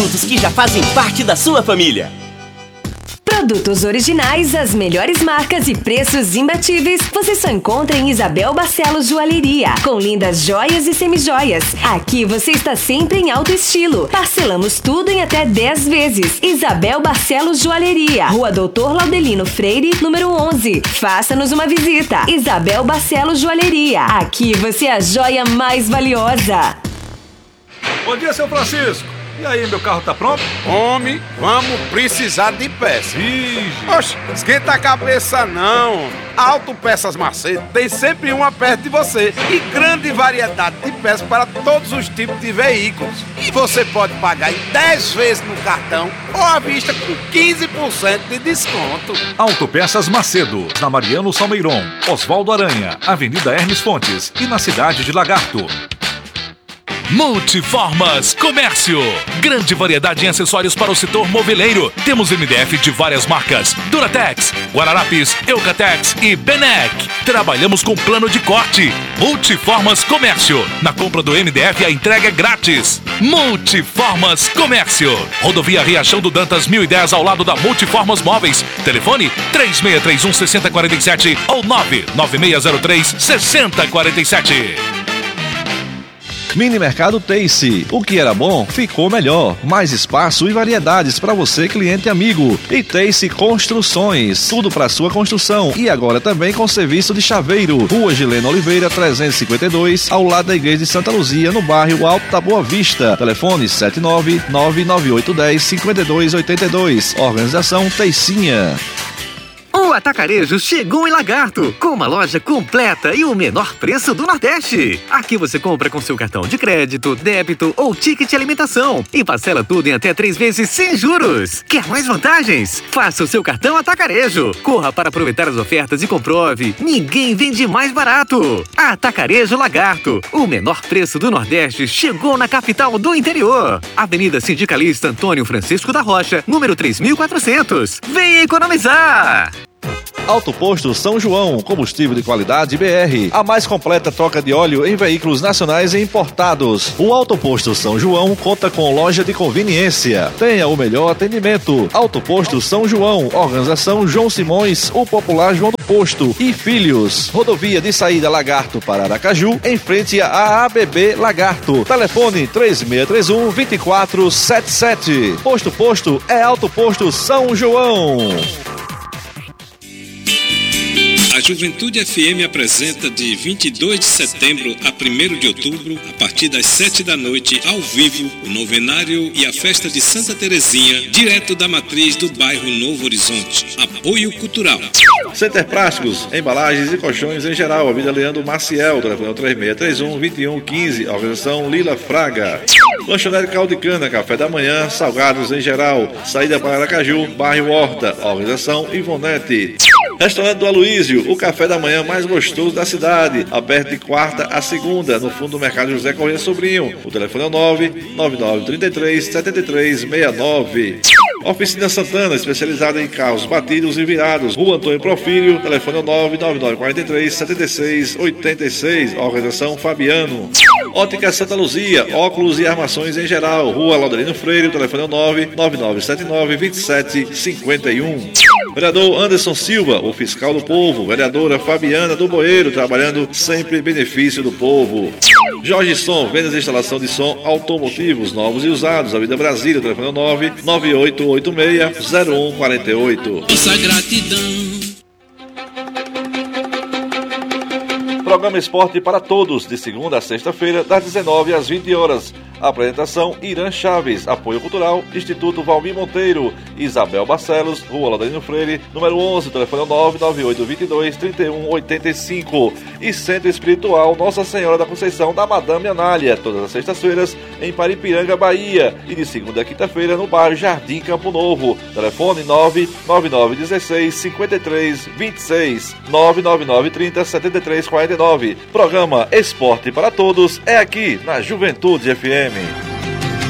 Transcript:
Produtos que já fazem parte da sua família. Produtos originais, as melhores marcas e preços imbatíveis você só encontra em Isabel Barcelos Joalheria, com lindas joias e semijoias. Aqui você está sempre em alto estilo. Parcelamos tudo em até 10 vezes. Isabel Barcelos Joalheria, Rua Doutor Laudelino Freire, número 11. Faça-nos uma visita. Isabel Barcelos Joalheria. Aqui você é a joia mais valiosa. Bom dia, seu Francisco. E aí, meu carro tá pronto? Homem, vamos precisar de peça. Oxe, esquenta a cabeça não. Autopeças Macedo tem sempre uma perto de você e grande variedade de peças para todos os tipos de veículos. E você pode pagar em 10 vezes no cartão ou à vista com 15% de desconto. Autopeças Macedo, na Mariano Salmeiron, Oswaldo Aranha, Avenida Hermes Fontes e na cidade de Lagarto. Multiformas Comércio. Grande variedade em acessórios para o setor moveleiro. Temos MDF de várias marcas: Duratex, Guararapes, Eucatex e Benec. Trabalhamos com plano de corte. Multiformas Comércio. Na compra do MDF a entrega é grátis. Multiformas Comércio. Rodovia Riachão do Dantas 1010 ao lado da Multiformas Móveis. Telefone 3631-6047 ou 99603-6047. Mini Mercado Tace. O que era bom, ficou melhor. Mais espaço e variedades para você, cliente e amigo. E Tace Construções. Tudo para sua construção. E agora também com serviço de chaveiro. Rua Gileno Oliveira, 352, ao lado da Igreja de Santa Luzia, no bairro Alto da Boa Vista. Telefone 79998105282. Organização Teicinha. O Atacarejo chegou em Lagarto, com uma loja completa e o menor preço do Nordeste. Aqui você compra com seu cartão de crédito, débito ou ticket alimentação e parcela tudo em até 3 vezes sem juros. Quer mais vantagens? Faça o seu cartão Atacarejo. Corra para aproveitar as ofertas e comprove. Ninguém vende mais barato. Atacarejo Lagarto, o menor preço do Nordeste chegou na capital do interior. Avenida Sindicalista Antônio Francisco da Rocha, número 3400. Venha economizar! Auto Posto São João, combustível de qualidade BR, a mais completa troca de óleo em veículos nacionais e importados. O Auto Posto São João conta com loja de conveniência. Tenha o melhor atendimento. Auto Posto São João, organização João Simões, o popular João do Posto e Filhos. Rodovia de saída Lagarto para Aracaju, em frente à ABB Lagarto. Telefone 3631-2477. Posto é Auto Posto São João. A Juventude FM apresenta de 22 de setembro a 1º de outubro, a partir das 7 da noite, ao vivo, o novenário e a festa de Santa Terezinha, direto da matriz do bairro Novo Horizonte. Apoio cultural. Center Plásticos, embalagens e colchões em geral, Avenida Leandro Maciel, telefone 3631-2115, organização Lila Fraga. Lanchonete Caldo de Cana, café da manhã, salgados em geral, saída para Aracaju, bairro Horta, organização Ivonete. Restaurante do Aloísio, o café da manhã mais gostoso da cidade, aberto de quarta a segunda, no fundo do mercado José Corrêa Sobrinho. O telefone é 99933-7369. Oficina Santana, especializada em carros batidos e virados. Rua Antônio Profílio, telefone é 99943-7686. Organização Fabiano. Ótica Santa Luzia, óculos e armações em geral. Rua Laudelino Freire, o telefone é 99979-2751. Vereador Anderson Silva, o fiscal do povo. Vereadora Fabiana do Boeiro, trabalhando sempre em benefício do povo. Jorge Som, vendas e instalação de som automotivos, novos e usados. Avenida Brasília, o telefone é 99886-0148. Nossa gratidão. Programa Esporte para Todos, de segunda a sexta-feira, das 19 às 20 horas. Apresentação: Irã Chaves. Apoio cultural: Instituto Valmir Monteiro. Isabel Barcelos, Rua Laudelino Freire, número 11, telefone 99822-3185. E Centro Espiritual Nossa Senhora da Conceição da Madame Anália, todas as sextas-feiras em Paripiranga, Bahia. E de segunda a quinta-feira no bairro Jardim Campo Novo. Telefone 99916-5326, 99930-7349. Programa Esporte para Todos é aqui na Juventude FM.